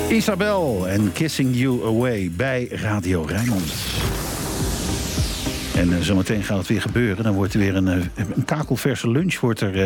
Isabel en Kissing You Away bij Radio Rijnmond. En zometeen gaat het weer gebeuren. Dan wordt er weer een kakelverse lunch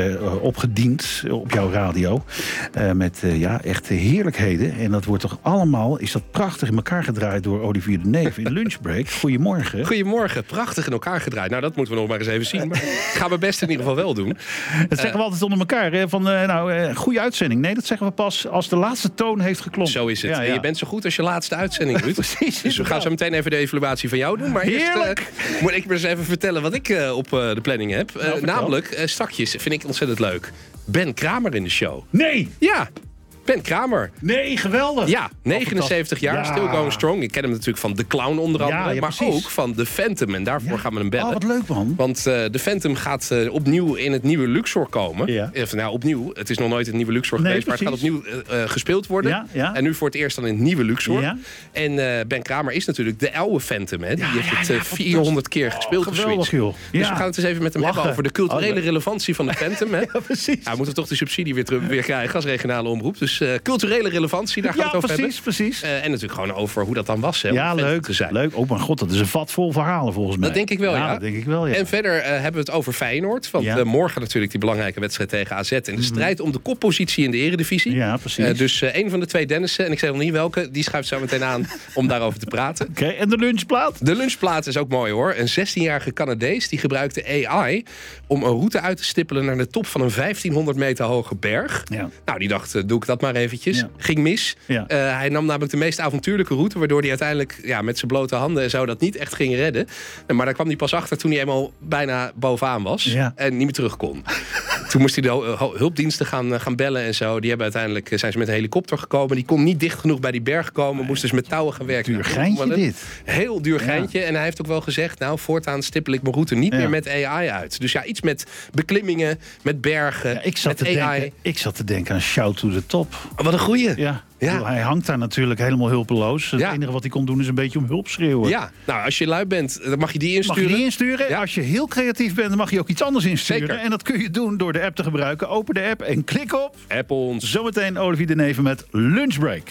opgediend op jouw radio. Met echt heerlijkheden. En dat wordt toch allemaal, is dat prachtig in elkaar gedraaid door Olivier de Neef in Lunchbreak. Goedemorgen. Goedemorgen, prachtig in elkaar gedraaid. Nou, dat moeten we nog maar eens even zien. Maar ik ga mijn best in ieder geval wel doen. Dat zeggen we altijd onder elkaar. Hè? Van, goede uitzending. Nee, dat zeggen we pas als de laatste toon heeft geklonken. Zo is het. Ja. Je bent zo goed als je laatste uitzending, Ruud. Precies. Dus we gaan zo meteen even de evaluatie van jou doen. Maar heerlijk! Eerst moet ik maar eens even vertellen wat ik op de planning heb. Namelijk, straks vind ik ontzettend leuk. Ben Kramer in de show. Nee! Ja! Ben Kramer. Nee, geweldig. Ja, 79 jaar, still going strong. Ik ken hem natuurlijk van The Clown onder andere, maar precies. ook van The Phantom. En daarvoor gaan we hem bellen. Oh, wat leuk, man. Want The Phantom gaat opnieuw in het nieuwe Luxor komen. Ja. Opnieuw. Het is nog nooit het nieuwe Luxor geweest, maar het gaat opnieuw gespeeld worden. Ja. En nu voor het eerst dan in het nieuwe Luxor. Ja. En Ben Kramer is natuurlijk de oude Phantom. Hè? Die heeft het 400 keer gespeeld. Geweldig, joh. Dus we gaan het eens even met hem hebben over de culturele relevantie van de Phantom. Hè? Ja, precies. Hij moet er toch de subsidie weer krijgen als regionale omroep. Dus culturele relevantie, daar gaan we het over hebben. Precies. En natuurlijk gewoon over hoe dat dan was. Hè, Ja, leuk. Leuk. Oh mijn god, dat is een vat vol verhalen volgens mij. Dat denk ik wel, ja. Dat denk ik wel, ja. En verder hebben we het over Feyenoord. Want morgen natuurlijk die belangrijke wedstrijd tegen AZ. En de strijd om de koppositie in de eredivisie. Ja, precies. Dus een van de twee Dennissen, en ik zeg nog niet welke, die schuift zo meteen aan om daarover te praten. Oké, en de lunchplaat? De lunchplaat is ook mooi, hoor. Een 16-jarige Canadees die gebruikte AI om een route uit te stippelen naar de top van een 1500 meter hoge berg. Ja. Nou, die dacht, doe ik dat maar eventjes. Ja. Ging mis. Ja. Hij nam namelijk de meest avontuurlijke route, waardoor hij uiteindelijk met zijn blote handen en zo dat niet echt ging redden. Maar daar kwam hij pas achter toen hij eenmaal bijna bovenaan was en niet meer terug kon. Toen moest hij de hulpdiensten gaan bellen en zo. Die hebben uiteindelijk zijn ze met een helikopter gekomen. Die kon niet dicht genoeg bij die berg komen. Moest dus met touwen gaan werken. Duur geintje dit. Heel duur geintje. En hij heeft ook wel gezegd, nou, voortaan stippel ik mijn route niet meer met AI uit. Dus ja, iets met beklimmingen, met bergen, met AI. Ik zat te denken aan Shout to the Top. Oh, wat een goeie. Ja. Hij hangt daar natuurlijk helemaal hulpeloos. Het enige wat hij kon doen is een beetje om hulp schreeuwen. Ja, nou, als je lui bent, dan mag je die insturen. Mag je die insturen? Ja. Als je heel creatief bent, dan mag je ook iets anders insturen. Zeker. En dat kun je doen door de app te gebruiken. Open de app en klik op. App ons. Zometeen Olivier de Neven met Lunchbreak.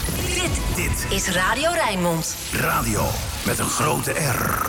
Dit is Radio Rijnmond. Radio met een grote R.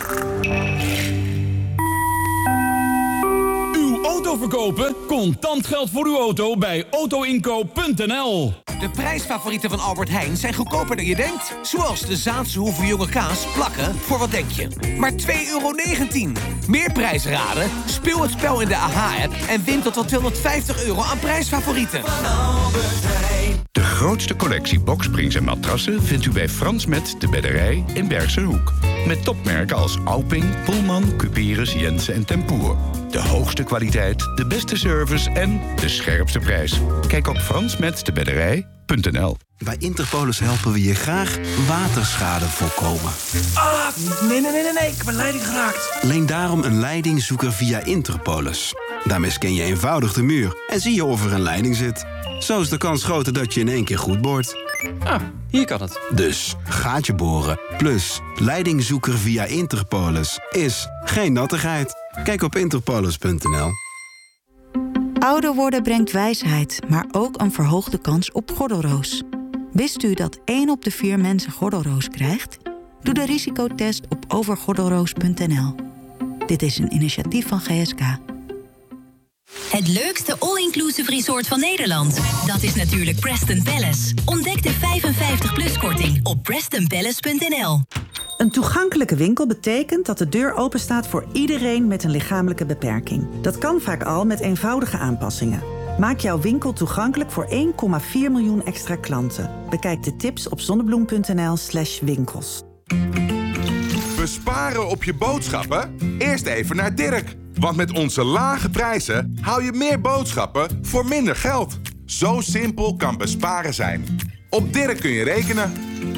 Auto verkopen? Contant geld voor uw auto bij autoinkoop.nl. De prijsfavorieten van Albert Heijn zijn goedkoper dan je denkt. Zoals de Zaanse Hoeve Jonge Kaas plakken voor wat denk je? Maar €2,19. Meer prijs raden? Speel het spel in de AH-app en win tot wel €250 aan prijsfavorieten. De grootste collectie boksprings en matrassen vindt u bij Frans Met de Bedderij in Bergse Hoek. Met topmerken als Auping, Pullman, Cuperus, Jensen en Tempoer. De hoogste kwaliteit, de beste service en de scherpste prijs. Kijk op fransmetdebedderij.nl. Bij Interpolis helpen we je graag waterschade voorkomen. Nee, ik heb een leiding geraakt. Leen daarom een leidingzoeker via Interpolis. Daarmee scan je eenvoudig de muur en zie je of er een leiding zit. Zo is de kans groter dat je in één keer goed boort. Hier kan het. Dus gaatje boren plus leidingzoeker via Interpolis is geen nattigheid. Kijk op interpolis.nl. Ouder worden brengt wijsheid, maar ook een verhoogde kans op gordelroos. Wist u dat 1 op de 4 mensen gordelroos krijgt? Doe de risicotest op overgordelroos.nl. Dit is een initiatief van GSK. Het leukste all-inclusive resort van Nederland. Dat is natuurlijk Preston Palace. Ontdek de 55-plus-korting op prestonpalace.nl. Een toegankelijke winkel betekent dat de deur openstaat voor iedereen met een lichamelijke beperking. Dat kan vaak al met eenvoudige aanpassingen. Maak jouw winkel toegankelijk voor 1,4 miljoen extra klanten. Bekijk de tips op zonnebloem.nl/winkels. Besparen op je boodschappen? Eerst even naar Dirk. Want met onze lage prijzen hou je meer boodschappen voor minder geld. Zo simpel kan besparen zijn. Op Dirk kun je rekenen.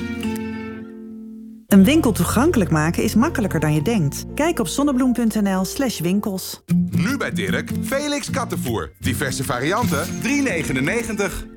Een winkel toegankelijk maken is makkelijker dan je denkt. Kijk op zonnebloem.nl/winkels. Nu bij Dirk, Felix kattenvoer. Diverse varianten, €3,99.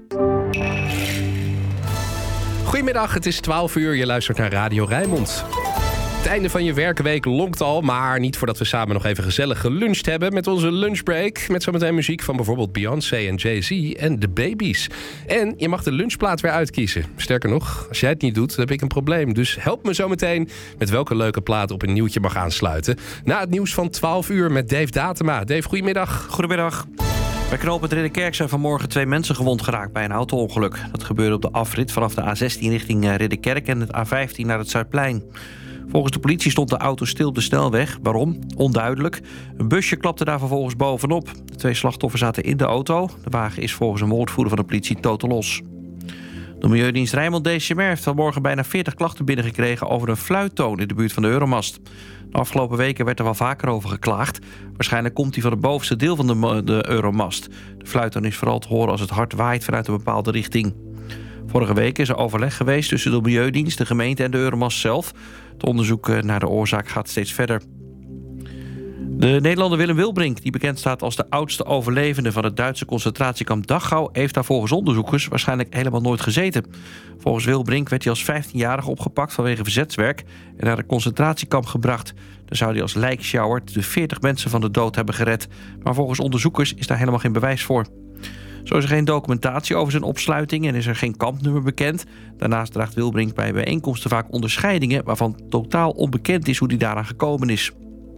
Goedemiddag, het is 12 uur. Je luistert naar Radio Rijnmond. einde van je werkweek lonkt al, maar niet voordat we samen nog even gezellig geluncht hebben met onze lunchbreak. Met zometeen muziek van bijvoorbeeld Beyoncé en Jay-Z en The Babies. En je mag de lunchplaat weer uitkiezen. Sterker nog, als jij het niet doet, dan heb ik een probleem. Dus help me zometeen met welke leuke plaat op een nieuwtje mag aansluiten. Na het nieuws van 12 uur met Dave Datema. Dave, goedemiddag. Goedemiddag. Bij knooppunt Ridderkerk zijn vanmorgen 2 mensen gewond geraakt bij een auto-ongeluk. Dat gebeurde op de afrit vanaf de A16 richting Ridderkerk en het A15 naar het Zuidplein. Volgens de politie stond de auto stil op de snelweg. Waarom? Onduidelijk. Een busje klapte daar vervolgens bovenop. De 2 slachtoffers zaten in de auto. De wagen is volgens een woordvoerder van de politie totaal los. De Milieudienst Rijnmond DCMR heeft vanmorgen bijna 40 klachten binnengekregen over een fluittoon in de buurt van de Euromast. De afgelopen weken werd er wel vaker over geklaagd. Waarschijnlijk komt die van het bovenste deel van de Euromast. De fluittoon is vooral te horen als het hard waait vanuit een bepaalde richting. Vorige week is er overleg geweest tussen de Milieudienst, de gemeente en de Euromast zelf. Het onderzoek naar de oorzaak gaat steeds verder. De Nederlander Willem Wilbrink, die bekend staat als de oudste overlevende van het Duitse concentratiekamp Dachau, heeft daar volgens onderzoekers waarschijnlijk helemaal nooit gezeten. Volgens Wilbrink werd hij als 15-jarige opgepakt vanwege verzetswerk en naar een concentratiekamp gebracht. Daar zou hij als lijksjouwer de 40 mensen van de dood hebben gered. Maar volgens onderzoekers is daar helemaal geen bewijs voor. Zo is er geen documentatie over zijn opsluiting en is er geen kampnummer bekend. Daarnaast draagt Wilbrink bij bijeenkomsten vaak onderscheidingen waarvan totaal onbekend is hoe hij daaraan gekomen is.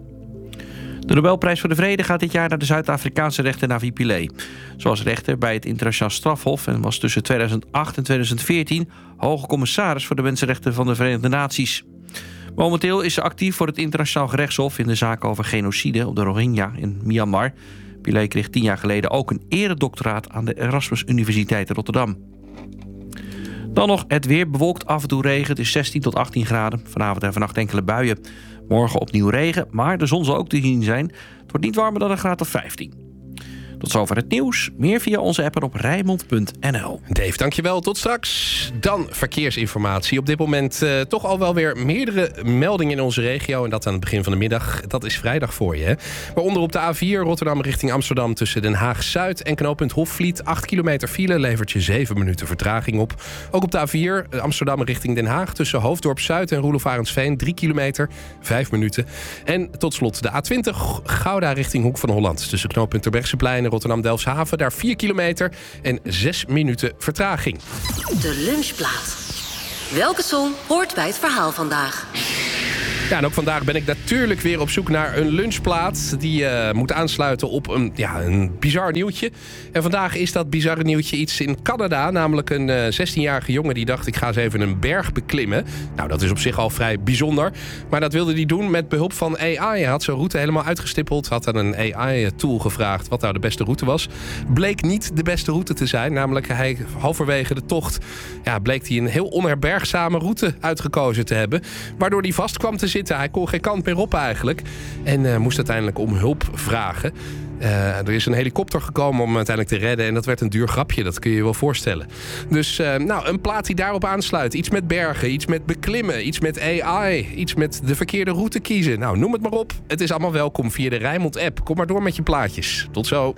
De Nobelprijs voor de Vrede gaat dit jaar naar de Zuid-Afrikaanse rechter Navi Pillay. Ze was rechter bij het Internationaal Strafhof en was tussen 2008 en 2014 hoge commissaris voor de mensenrechten van de Verenigde Naties. Momenteel is ze actief voor het Internationaal Gerechtshof in de zaak over genocide op de Rohingya in Myanmar. Pillay kreeg 10 jaar geleden ook een eredoctoraat aan de Erasmus Universiteit in Rotterdam. Dan nog het weer, bewolkt, af en toe regen. Het is 16 tot 18 graden. Vanavond en vannacht enkele buien. Morgen opnieuw regen, maar de zon zal ook te zien zijn. Het wordt niet warmer dan een graad of 15. Tot zover het nieuws. Meer via onze app en op Rijnmond.nl. Dave, dankjewel. Tot straks. Dan verkeersinformatie. Op dit moment toch al wel weer meerdere meldingen in onze regio. En dat aan het begin van de middag. Dat is vrijdag voor je. Hè? Waaronder op de A4 Rotterdam richting Amsterdam tussen Den Haag-Zuid en knooppunt Hofvliet. 8 kilometer file levert je 7 minuten vertraging op. Ook op de A4 Amsterdam richting Den Haag tussen Hoofddorp-Zuid en Roelof Arendsveen. 3 kilometer, 5 minuten. En tot slot de A20 Gouda richting Hoek van Holland. Tussen knooppunt Terbrechtseplein Rotterdam-Delfshaven, daar 4 kilometer en 6 minuten vertraging. De lunchplaat. Welke song hoort bij het verhaal vandaag? Ja, en ook vandaag ben ik natuurlijk weer op zoek naar een lunchplaat die moet aansluiten op een bizar nieuwtje. En vandaag is dat bizarre nieuwtje iets in Canada. Namelijk een 16-jarige jongen die dacht, ik ga eens even een berg beklimmen. Nou, dat is op zich al vrij bijzonder. Maar dat wilde hij doen met behulp van AI. Hij had zijn route helemaal uitgestippeld. Had aan een AI-tool gevraagd wat nou de beste route was. Bleek niet de beste route te zijn. Namelijk, hij halverwege de tocht bleek hij een heel onherbergzame route uitgekozen te hebben. Waardoor hij vast kwam te zitten. Hij kon geen kant meer op eigenlijk. En moest uiteindelijk om hulp vragen. Er is een helikopter gekomen om hem uiteindelijk te redden. En dat werd een duur grapje, dat kun je je wel voorstellen. Dus een plaat die daarop aansluit. Iets met bergen, iets met beklimmen, iets met AI. Iets met de verkeerde route kiezen. Nou, noem het maar op. Het is allemaal welkom via de Rijnmond-app. Kom maar door met je plaatjes. Tot zo.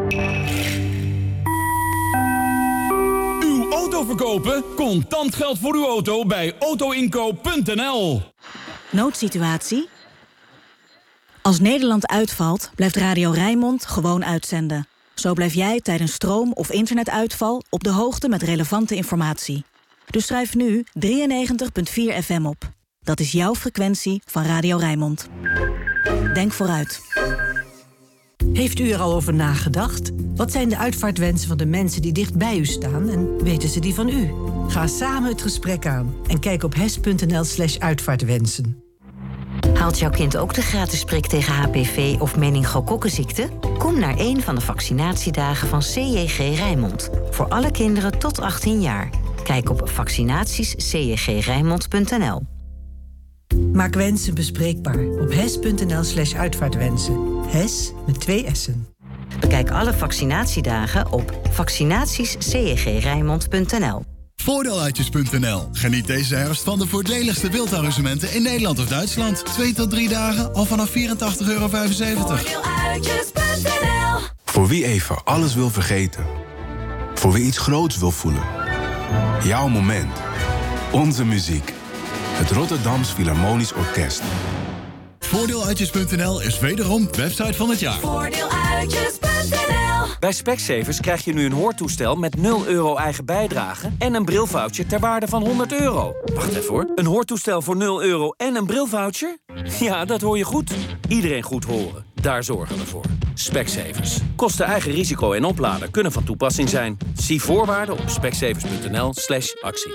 Uw auto verkopen? Contant geld voor uw auto bij autoinkoop.nl. Noodsituatie? Als Nederland uitvalt, blijft Radio Rijnmond gewoon uitzenden. Zo blijf jij tijdens stroom- of internetuitval op de hoogte met relevante informatie. Dus schrijf nu 93.4 FM op. Dat is jouw frequentie van Radio Rijnmond. Denk vooruit. Heeft u er al over nagedacht? Wat zijn de uitvaartwensen van de mensen die dicht bij u staan en weten ze die van u? Ga samen het gesprek aan en kijk op hes.nl/uitvaartwensen. Haalt jouw kind ook de gratis prik tegen HPV of meningokokkenziekte? Kom naar een van de vaccinatiedagen van CJG Rijnmond. Voor alle kinderen tot 18 jaar. Kijk op vaccinatiescjgrijnmond.nl. Maak wensen bespreekbaar op hes.nl/uitvaartwensen. Hes met 2 S'en. Bekijk alle vaccinatiedagen op vaccinatiescjgrijnmond.nl. Voordeeluitjes.nl. Geniet deze herfst van de voordeligste wildarrangementen in Nederland of Duitsland. 2 tot 3 dagen al vanaf €84,75. Voordeeluitjes.nl. Voor wie even alles wil vergeten. Voor wie iets groots wil voelen. Jouw moment. Onze muziek. Het Rotterdams Philharmonisch Orkest. Voordeeluitjes.nl is wederom website van het jaar. Voordeeluitjes.nl. Bij Specsavers krijg je nu een hoortoestel met 0 euro eigen bijdrage en een brilvoucher ter waarde van €100. Wacht even hoor. Een hoortoestel voor 0 euro en een brilvoucher? Ja, dat hoor je goed. Iedereen goed horen. Daar zorgen we voor. Specsavers. Kosten eigen risico en opladen kunnen van toepassing zijn. Zie voorwaarden op specsavers.nl/actie.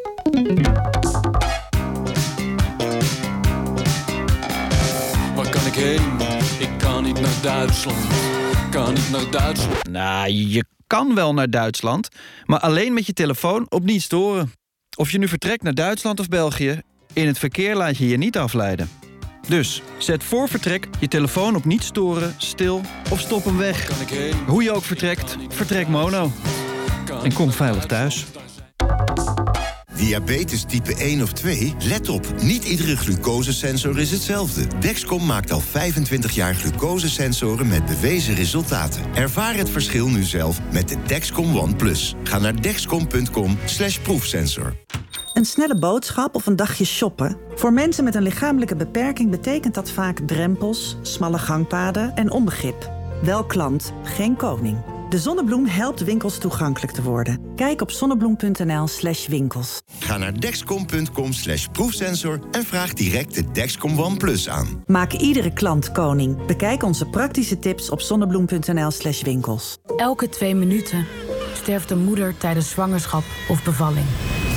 Waar kan ik heen? Ik kan niet naar Duitsland. Kan niet naar Duitsland. Nou, je kan wel naar Duitsland, maar alleen met je telefoon op niet storen. Of je nu vertrekt naar Duitsland of België, in het verkeer laat je je niet afleiden. Dus zet voor vertrek je telefoon op niet storen, stil of stop hem weg. Hoe je ook vertrekt, vertrek Mono. En kom veilig thuis. Diabetes type 1 of 2? Let op, niet iedere glucosesensor is hetzelfde. Dexcom maakt al 25 jaar glucosesensoren met bewezen resultaten. Ervaar het verschil nu zelf met de Dexcom One Plus. Ga naar dexcom.com/proefsensor. Een snelle boodschap of een dagje shoppen? Voor mensen met een lichamelijke beperking betekent dat vaak drempels, smalle gangpaden en onbegrip. Wel klant, geen koning. De Zonnebloem helpt winkels toegankelijk te worden. Kijk op zonnebloem.nl/winkels. Ga naar dexcom.com/proefsensor en vraag direct de Dexcom One Plus aan. Maak iedere klant koning. Bekijk onze praktische tips op zonnebloem.nl/winkels. Elke 2 minuten sterft een moeder tijdens zwangerschap of bevalling.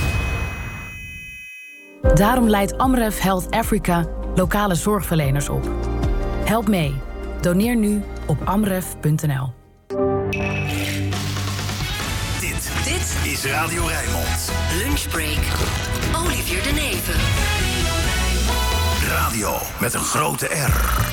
Daarom leidt Amref Health Africa lokale zorgverleners op. Help mee. Doneer nu op amref.nl. Dit is Radio Rijnmond. Lunchbreak. Olivier de Neve. Radio met een grote R.